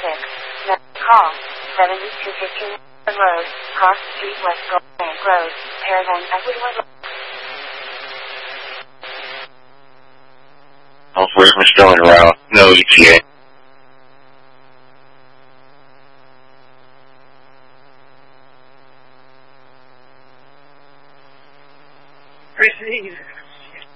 Next call, 7215 Road, Cross Street, West Gold Bank Road, Paragon, Ecuador. Hopefully we're still en route. No ETA. Receive.